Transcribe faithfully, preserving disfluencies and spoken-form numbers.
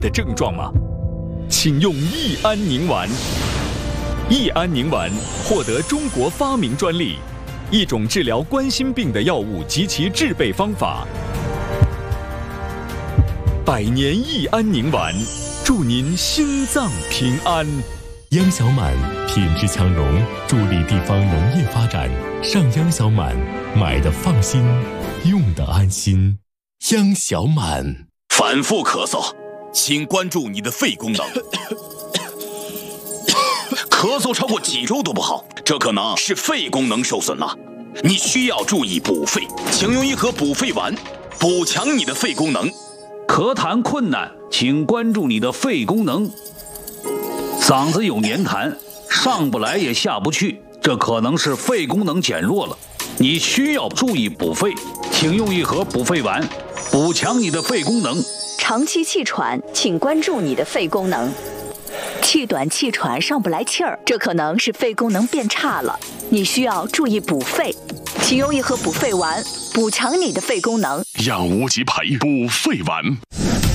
的症状吗？请用益安宁丸。益安宁丸获得中国发明专利，一种治疗冠心病的药物及其制备方法。百年益安宁丸，祝您心脏平安。 央小满品质强融，助力地方农业发展。上央小满，买的放心，用的安心。央小满。 反复咳嗽，请关注你的肺功能。咳嗽超过几周都不好，这可能是肺功能受损了。你需要注意补肺，请用一盒补肺丸，补强你的肺功能。 咳痰困难，请关注你的肺功能。嗓子有黏痰，上不来也下不去，这可能是肺功能减弱了。你需要注意补肺，请用一盒补肺丸，补强你的肺功能。 长期气喘，请关注你的肺功能。气短气喘上不来气儿，这可能是肺功能变差了，你需要注意补肺，请用一盒补肺丸，补强你的肺功能。 让无极牌补肺丸。